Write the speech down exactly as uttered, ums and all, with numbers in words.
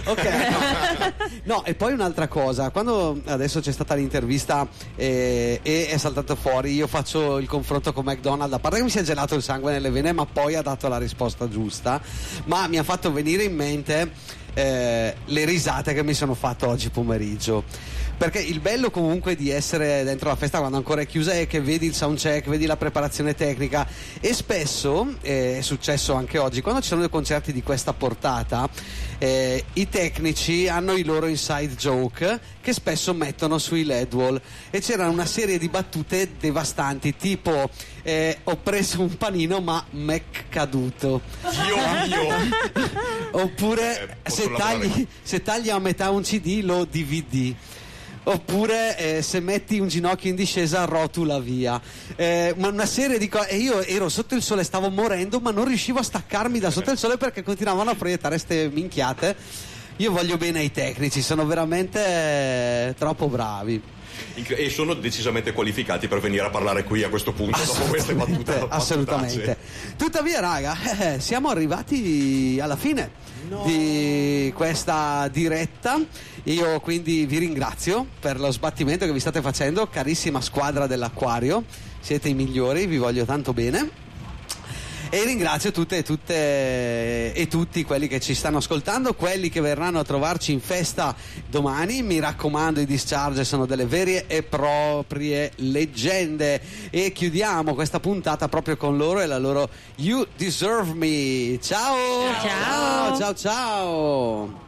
Ok. No, e poi un'altra cosa, quando adesso c'è stata l'intervista eh, e è saltato fuori, io faccio il confronto con McDonald's, a parte che mi si è gelato il sangue nelle vene, ma poi ha dato la risposta giusta, ma mi ha fatto venire in mente eh, le risate che mi sono fatto oggi pomeriggio, perché il bello comunque di essere dentro la festa quando ancora è chiusa è che vedi il soundcheck, vedi la preparazione tecnica, e spesso eh, è successo anche oggi quando ci sono dei concerti di questa portata, eh, i tecnici hanno i loro inside joke che spesso mettono sui L E D wall, e c'era una serie di battute devastanti tipo eh, ho preso un panino ma m'è caduto, Dio mio. oppure Eh, se, tagli, se tagli a metà un C D lo D V D, oppure eh, se metti un ginocchio in discesa rotula via, eh, ma una serie di cose, e io ero sotto il sole, stavo morendo ma non riuscivo a staccarmi da sotto il sole perché continuavano a proiettare ste minchiate. Io voglio bene ai tecnici, sono veramente eh, troppo bravi E sono decisamente qualificati per venire a parlare qui a questo punto dopo queste battute. assolutamente. Tuttavia raga, eh, siamo arrivati alla fine no. di questa diretta. Io quindi vi ringrazio per lo sbattimento che vi state facendo, carissima squadra dell'Acquario, siete i migliori, vi voglio tanto bene. E ringrazio tutte e tutte e tutti quelli che ci stanno ascoltando, quelli che verranno a trovarci in festa domani. Mi raccomando, i Discharge sono delle vere e proprie leggende, e chiudiamo questa puntata proprio con loro e la loro You Deserve Me. Ciao ciao ciao, ciao, ciao.